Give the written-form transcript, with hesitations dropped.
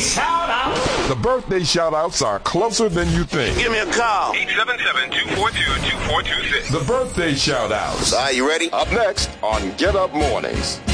shout out. The birthday shout-outs are closer than you think. Give me a call. 877-242-2426. The birthday shout-outs. All right, you ready? Up next on Get Up Mornings.